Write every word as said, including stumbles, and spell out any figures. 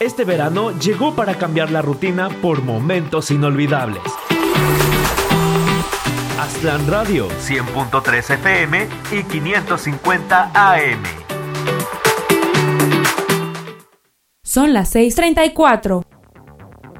Este verano llegó para cambiar la rutina por momentos inolvidables. Aztlán Radio, cien punto tres F M y quinientos cincuenta A M. Son las seis treinta y cuatro.